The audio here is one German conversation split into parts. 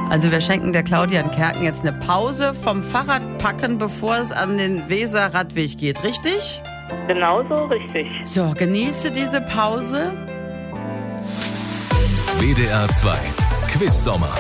Also wir schenken der Claudia in Kerken jetzt eine Pause vom Fahrradpacken, bevor es an den Weser-Radweg geht, richtig? Genauso richtig. So, genieße diese Pause. WDR 2 Quiz Sommer.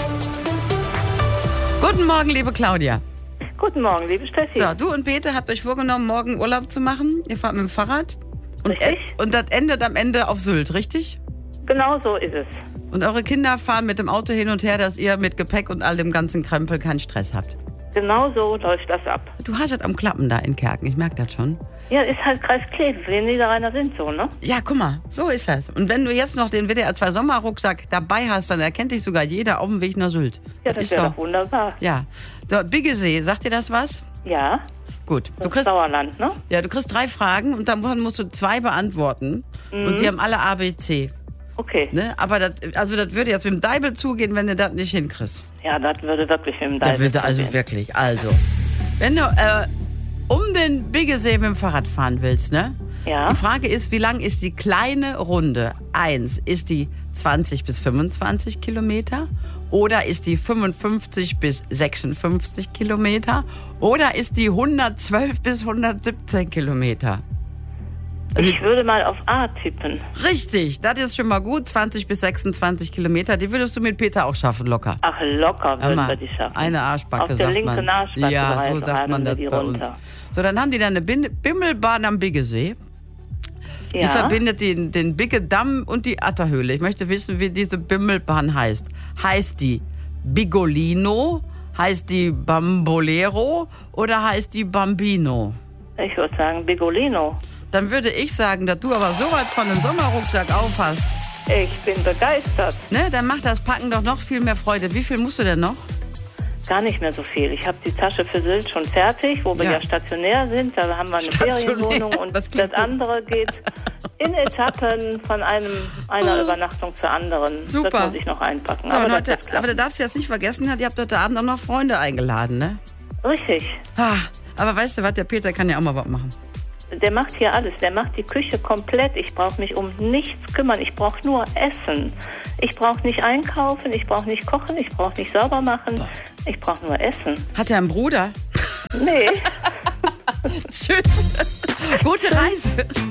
Guten Morgen, liebe Claudia. Guten Morgen, liebe Steffi. So, du und Peter habt euch vorgenommen, morgen Urlaub zu machen. Ihr fahrt mit dem Fahrrad. Richtig. Und das endet am Ende auf Sylt, richtig? Genau so ist es. Und eure Kinder fahren mit dem Auto hin und her, dass ihr mit Gepäck und all dem ganzen Krempel keinen Stress habt. Genau so läuft das ab. Du hast es am Klappen da in Kerken, ich merke das schon. Ja, ist halt Kreis Kleve, wir Niederrheiner sind so, ne? Ja, guck mal, so ist das. Und wenn du jetzt noch den WDR 2 Sommerrucksack dabei hast, dann erkennt dich sogar jeder auf dem Weg nach Sylt. Ja, das wäre doch wunderbar. Ja. So, Biggesee, sagt dir das was? Ja, Gut. das ist Sauerland, ne? Ja, du kriegst 3 Fragen und dann musst du 2 beantworten. Und die haben alle ABC. Okay. Ne? Aber das würde jetzt mit dem Deibel zugehen, wenn du das nicht hinkriegst. Ja, das würde wirklich mit dem Deibel Das würde also zugehen. wirklich. Also, wenn du um den Biggesee mit dem Fahrrad fahren willst, ne? Ja. Die Frage ist, wie lang ist die kleine Runde? 1, ist die 20 bis 25 Kilometer? Oder ist die 55 bis 56 Kilometer? Oder ist die 112 bis 117 Kilometer? Also, Ich würde mal auf A tippen. richtig, das ist schon mal gut. 20 bis 26 Kilometer, die würdest du mit Peter auch schaffen, locker. Ach, locker würden wir die schaffen. Eine Arschbacke, auf der sagt linken man. Arschbacke Ja, so sagt man das die bei uns. runter. So, dann haben die da eine Bimmelbahn am Biggesee. Die Ja. verbindet den Biggedamm und die Atterhöhle. Ich möchte wissen, wie diese Bimmelbahn heißt. Heißt die Bigolino? Heißt die Bambolero? Oder heißt die Bambino? Ich würde sagen Bigolino. Dann würde ich sagen, dass du aber so weit von dem Sommerrucksack aufhast. Ich bin begeistert. Ne, dann macht das Packen doch noch viel mehr Freude. Wie viel musst du denn noch? Gar nicht mehr so viel. Ich habe die Tasche für Sylt schon fertig, wo wir Ja. ja stationär sind. Da haben wir eine Stationär, Ferienwohnung und das das klingt gut. andere geht in Etappen von einer Übernachtung zur anderen. Super. Das muss ich noch einpacken. So, aber, und das heute, wird klappen. aber du darfst jetzt nicht vergessen, ihr habt heute Abend auch noch Freunde eingeladen, ne? Richtig. Aber weißt du was, der Peter kann ja auch mal was machen. Der macht hier alles. Der macht die Küche komplett. Ich brauche mich um nichts kümmern. Ich brauche nur Essen. Ich brauche nicht einkaufen. Ich brauche nicht kochen. Ich brauche nicht sauber machen. Ich brauche nur Essen. Hat er einen Bruder? Nee. Tschüss. Gute Reise.